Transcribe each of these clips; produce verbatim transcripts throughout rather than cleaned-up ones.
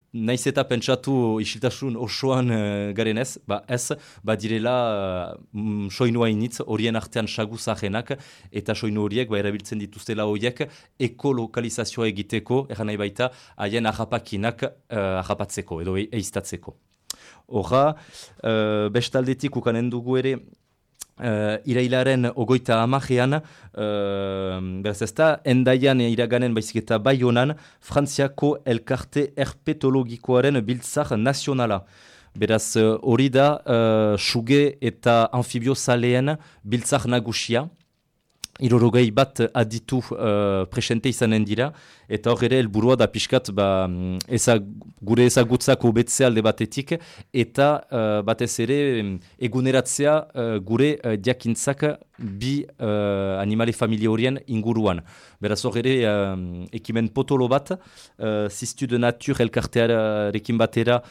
naiz eta pentsatu isiltasun osoan uh, garen ez, ba ez, ba direla uh, soinua initz horien artean saguzajenak, eta soinu horiek ba erabiltzen dituztela horiek ekolokalizazioa egiteko, eran nahi baita, haien ahapakinak uh, ahapatzeko edo eiztatzeko. Horra, uh, bestaldetik ukanen dugu ere, Uh, irailaren ogoita amajean, uh, beraz ez da, endaian iraganen baizik eta Baionan, Frantziako elkarte herpetologikoaren biltzar nazionala. Beraz hori uh, da, uh, suge eta amfibio zaleen biltzar nagusia. Irorogei bat aditu uh, presente izanen dira, eta hor ere helburua da pixkat ba, ezag, gure ezagutzak hobetzea alde batetik, eta uh, batez ere eguneratzea uh, gure uh, diakintzak bi uh, animale familie horien inguruan. Beraz hor ere uh, ekimen potolo bat, uh, Ziztu de Natur elkartearekin batera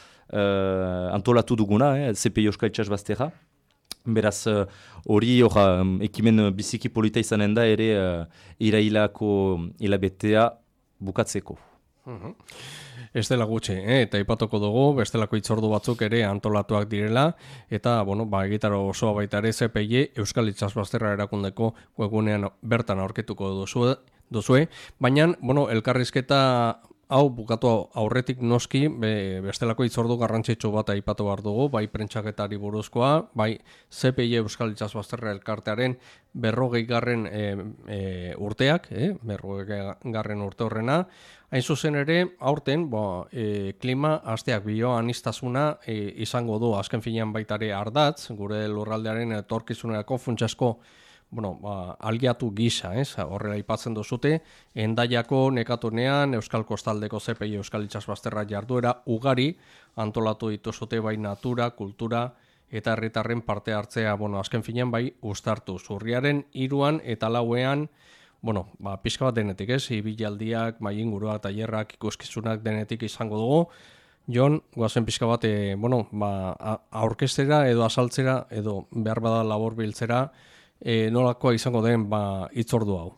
uh, antolatu duguna, eh, Z P I Euskal Itsas Bazterra. Beraz, hori uh, um, ekimen biziki polita izanen da ere uh, irailako hilabetea bukatzeko. Uh-huh. Ez dela gutxi, eh? Eta ipatuko dugu, bestelako itzordu batzuk ere antolatuak direla, eta bueno, ba, egitaro osoa baita ere Z P I Euskal Itsasbazterra erakundeko webunean bertan aurkituko duzue, duzue. Baina, bueno, elkarrizketa hau bukatu aurretik noski, be, bestelako itzordu garrantzitsu bat aipatu behar dugu, bai prentxaketari buruzkoa, bai Z P I Euskal Itsasbazterra elkartearen berrogei garren e, e, urteak, eh? berrogei garren urte horrena. Hain zuzen ere, aurten, bo, e, klima asteak bioaniztasuna e, izango du, azken finean baitare ardatz, gure lurraldearen etorkizunerako funtsasko bueno, ba, aliatu gisa, ez? Horrela aipatzen duzute, Endaiako nekatunean Euskal Kostaldeko Z P I Euskal Itsasbazterra jarduera ugari antolatu dituzute bai natura, kultura eta herritarren parte hartzea, bueno, azken finean bai uztartu. Zurriaren hiruan eta lauean, bueno, ba, pixka bat denetik, ez? Ibilaldiak, mai inguruak, tailerrak, ikuskizunak denetik izango dugu. Jon, goazen pixka bat, e, bueno, ba, aurkeztera edo azaltzera edo behar bada labor biltzera, E, nolakoa izango den ba, itzordu hau?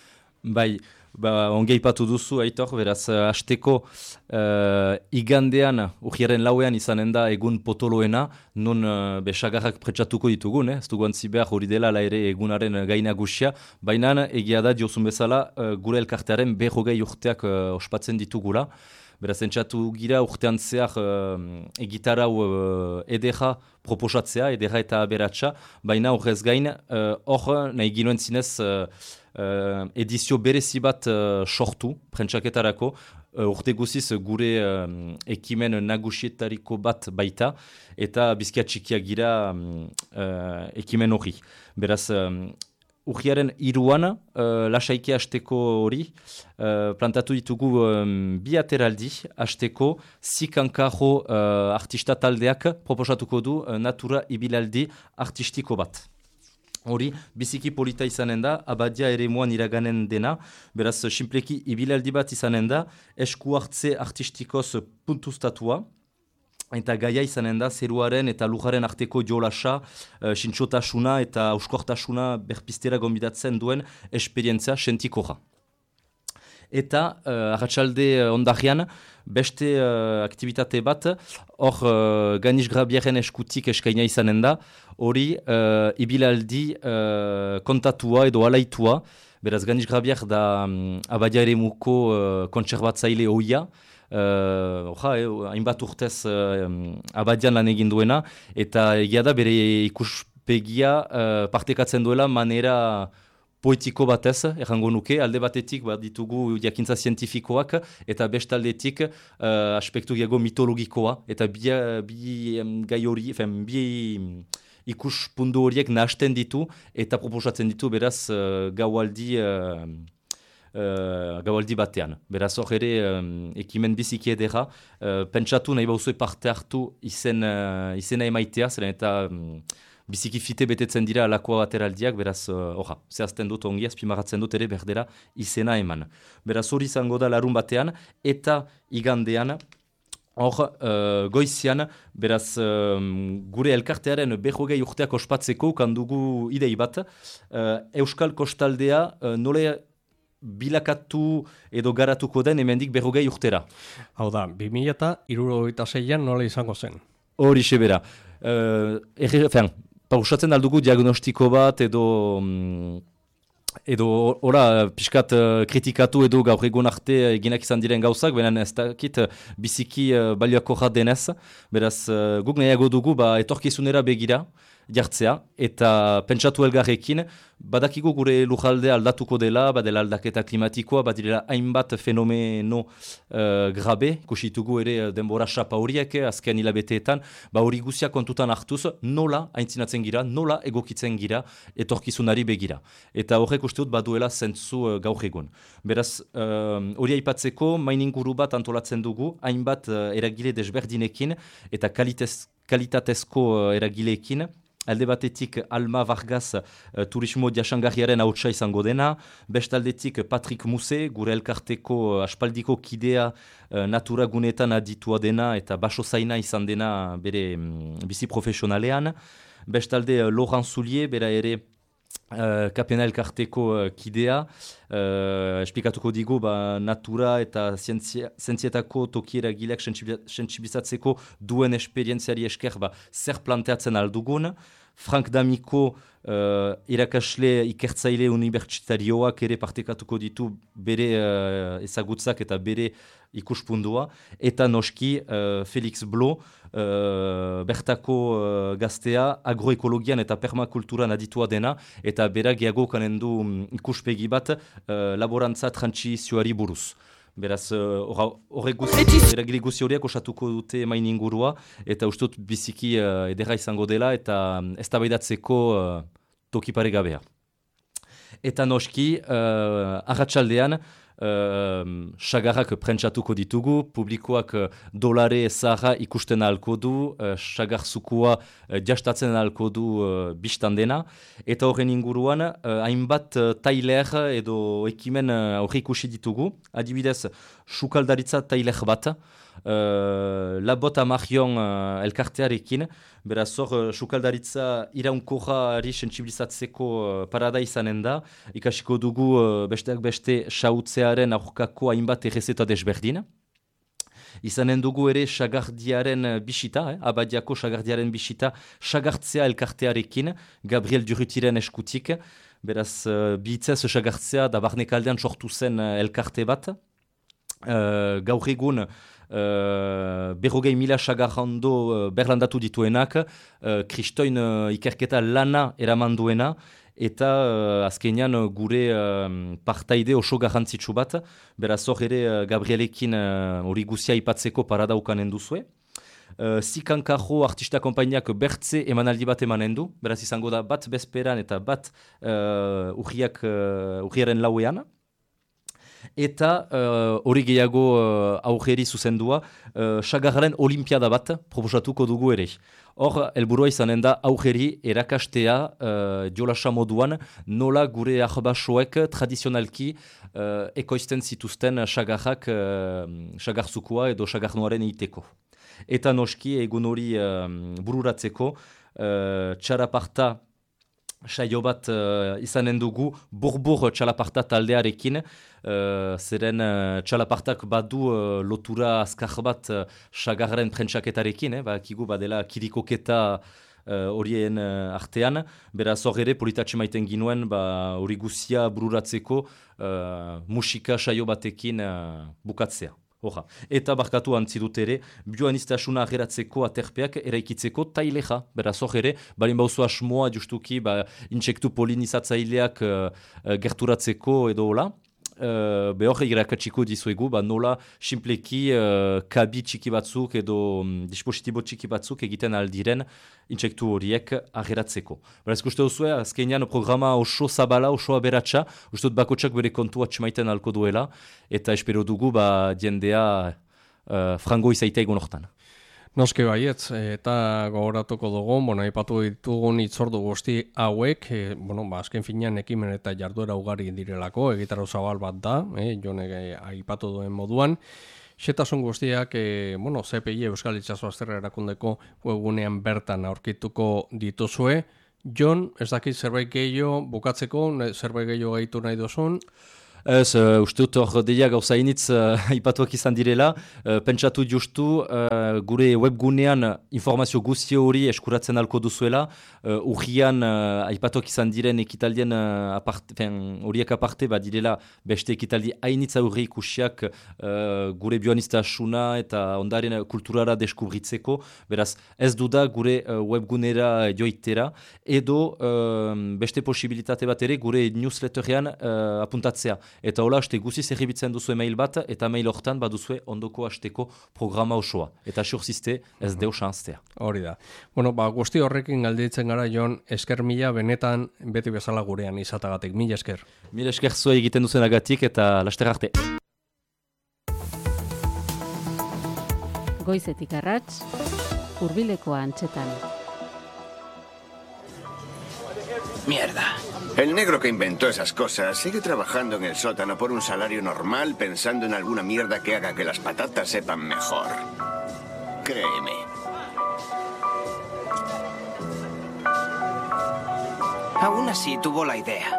Bai, ba, onge ipatu duzu, Aitor, beraz, hasteko uh, igandean, urriaren lauean izanen da egun potoloena, non uh, besagarrak pretsatuko ditugun, eh? Ez dugu antzi behar hori dela la ere egunaren gainagusia, baina egia da diozun bezala uh, gure elkartearen berrogei urteak uh, ospatzen ditugula. Beraz, entzatu gira urtean zehar uh, egitarau uh, edera proposatzea, edera eta aberatsa, baina horrez gain, hor uh, nahi ginoen zinez uh, uh, edizio berezi bat uh, sortu, prentsaketarako, uh, urte guziz gure uh, ekimen nagusietariko bat baita, eta bizkia txikia gira um, uh, ekimen hori. Beraz, um, urriaren hiruan, uh, lasaike hasteko hori, uh, plantatu ditugu um, bi ateraldi hasteko, Zikankarro uh, artista taldeak proposatuko du uh, natura ibilaldi artistiko bat. Hori, biziki polita izanen da, abadia ere muan iraganen dena, beraz, simpleki ibilaldi bat izanen da, esku hartze artistikoz puntustatua, eta gaia izanen da, zeruaren eta lujaren arteko jolasa, uh, sintxotasuna eta auskortasuna berpistera gombidatzen duen esperientzia sentikoja. Eta uh, arratsalde uh, ondarrian, beste uh, aktivitate bat, hor uh, Ganish Grabieren eskutik eskaina izanen da, hori uh, ibilaldi uh, kontatua edo alaitua, beraz Ganish Grabier da um, abadia eremuko uh, kontserbatzaile oia, Uh, oja, eh, hainbat urtez uh, abadian lan egin duena, eta egia da bere ikuspegia uh, partekatzen duela manera poetiko batez, errango nuke, alde batetik bat ditugu jakintza zientifikoak, eta bestaldetik uh, aspektu gehiago mitologikoa, eta bi, bi um, gai hori, fen, bi ikuspundu horiek nahasten ditu, eta proposatzen ditu beraz uh, gaualdi... Uh, Uh, gaualdi batean. Beraz hor ere um, ekimen biziki edera, uh, pentsatu nahi bauzue parte hartu izen, uh, izena emaitea, zeren eta um, biziki fite betetzen dira alakoa ateraldiak, beraz uh, zehazten dut ongi, azpimaratzen dut ere berdera izena eman. Beraz hori izango da larun batean, eta igandean, hor, uh, goizian, beraz, um, gure elkartearen berrogei urteak ospatzeko, kandugu idei bat, uh, Euskal Kostaldea uh, nole bilakatu edo garatuko den hemendik berrogei urtera. Hau da, bi mila eta hirurogeita seian nola izango zen? Hori sebera. Uh, Erre, pausatzen aldugu diagnostiko bat edo... Mm, edo ora pixkat uh, kritikatu edo gaur egun arte eginak izan diren gauzak, benen ez dakit biziki uh, baliakorra denez, beraz uh, guk nahiago dugu ba, etorkizunera begira jartzea, eta pentsatu elgarrekin, badakigu gure lujalde aldatuko dela, badela aldaketa klimatikoa, badela hainbat fenomeno uh, grabe, ikusitugu ere denbora xapa horiek, azken hilabeteetan, ba hori guzia kontutan hartuz, nola aintzinatzen gira, nola egokitzen gira etorkizunari begira. Eta horrek uste dut baduela zentzu uh, gaur egun. Beraz, hori uh, aipatzeko, maininguru bat antolatzen dugu, hainbat uh, eragile desberdinekin, eta kalitez, kalitatezko uh, eragileekin, alde batetik Alma Vargas uh, turismo jasangarriaren hautsa izango dena, bestaldetik Patrick Muse, gure elkarteko uh, aspaldiko kidea uh, natura gunetan aditua dena eta baso zaina izan dena bere um, bizi profesionalean, bestalde uh, Laurent Soulier, bera ere Uh, kapena elkarteko uh, kidea, uh, esplikatuko digu ba, natura eta zientzia, zientzietako tokiera gileak sentsibilizatzeko duen esperientziari esker ba, zer planteatzen aldugun. Frank D'Amico, uh, irakasle ikertzaile unibertsitarioak ere partekatuko ditu bere uh, ezagutzak eta bere ikuspundua, eta noski uh, Felix Blo, uh, bertako uh, gaztea, agroekologian eta permakulturan aditua dena, eta berak gehiago kanen du um, ikuspegi bat uh, laborantza trantsizioari buruz. Beraz, horre uh, guzi, eragile guzi horiak osatuko dute main ingurua, eta uste dut biziki uh, edera izango dela, eta um, eztabaidatzeko uh, toki paregabea. Eta noski, uh, arratsaldean, Uh, sagarrak prentsatuko ditugu, publikoak uh, dolare zaharra ikusten ahalko du, uh, sagar zukua uh, jastatzen ahalko du uh, bistan dena, eta horren inguruan uh, hainbat uh, tailer edo ekimen uh, horre ikusi ditugu, adibidez, sukaldaritza tailer bat, Uh, labot amarion uh, elkartearekin, beraz hor uh, sukaldaritza iraunkorrari sentsibilizatzeko uh, parada izanen da, ikasiko dugu uh, besteak beste sautzearen aurkako hainbat errezeta desberdin. Izanen dugu ere sagardiaren bisita, eh? Abadiako sagardiaren bisita, sagartzea elkartearekin, Gabriel Durrutiren eskutik, beraz uh, bihitzez sagartzea da barnekaldean sortu zen uh, elkarte bat, uh, gaur egun Uh, berrogei mila sagarrando uh, berlandatu dituenak, uh, kristoin uh, ikerketa lana eraman duena, eta uh, azkenean uh, gure uh, partaide oso garrantzitsu bat, beraz hor ere uh, Gabrielekin hori uh, guzia ipatzeko parada ukanen duzue. Uh, Zikankajo artista konpainiak bertze emanaldi bat emanen du, beraz izango da bat bezperan eta bat uh, urriak, uh, urriaren lauean. Eta hori uh, gehiago uh, aurreri zuzendua, uh, sagarren olimpiada bat proposatuko dugu ere. Hor, helburua izanen da aurreri erakastea uh, jolasa moduan nola gure ahbasoek tradizionalki uh, ekoizten zituzten sagarrak, uh, sagarzukua edo sagarnoaren egiteko. Eta noski egun hori uh, bururatzeko uh, txaraparta saio bat uh, izanen dugu burbur txalaparta taldearekin, uh, zeren uh, txalapartak badu uh, lotura azkar bat uh, sagarren prentsaketarekin, eh, bakigu badela kirikoketa horien uh, uh, artean, beraz hor ere politatxe maiten ginuen hori ba, guzia bururatzeko uh, musika saio batekin uh, bukatzea. Oja. Eta barkatu antzidut ere, bioaniztasuna ageratzeko aterpeak eraikitzeko taileja. Beraz hor ere, balin bauzu asmoa justuki ba, intsektu polinizatzaileak uh, gerturatzeko edo hola. Uh, Behor irakatsiko dizuegu, ba, nola simpleki uh, kabi txiki batzuk edo um, dispositibo txiki batzuk egiten aldiren intsektu horiek ageratzeko. Beraz, uste duzue, azkenean programa oso zabala, oso aberatsa, uste dut bakotsak bere kontua txemaiten alko duela, eta espero dugu ba, diendea uh, frango izaitea egun hortan. Noske baietz, eta gogoratuko dugu, bueno, aipatu ditugun itzordu guzti hauek, e, bueno, ba, azken finean ekimen eta jarduera ugari direlako, egitaro zabal bat da, e, jonek aipatu duen moduan. Xetasun guztiak, e, bueno, Z P I Euskal Itxaso Azterra erakundeko webunean bertan aurkituko dituzue. Jon, ez dakit zerbait gehiago bukatzeko, zerbait gehiago gaitu nahi duzun? Ez, uh, uste dut hor deia gauza initz uh, ipatuak izan direla, uh, pentsatu justu uh, gure webgunean informazio guztio hori eskuratzen alko duzuela, uh, urrian uh, aipatuak izan diren ekitaldien uh, aparte, fen, horiek aparte, ba direla beste ekitaldi hainitz aurre ikusiak uh, gure bioanistasuna eta ondaren kulturara deskubritzeko, beraz ez duda gure uh, webgunera joitera, edo uh, beste posibilitate bat ere gure newsletterean uh, apuntatzea. Eta hola, haste guziz erribitzen duzu mail bat, eta mail hortan baduzue ondoko hasteko programa osoa. Eta surzizte ez deu xanztea. Hori da. Bueno, ba, guzti horrekin galditzen gara, Jon, esker mila benetan beti bezala gurean izatagatik. Mila esker. Mila esker zua egiten duzenagatik eta laster arte. Goizetik arrats, hurbileko antxetan. Mierda. El negro que inventó esas cosas sigue trabajando en el sótano por un salario normal pensando en alguna mierda que haga que las patatas sepan mejor. Créeme. Aún así tuvo la idea.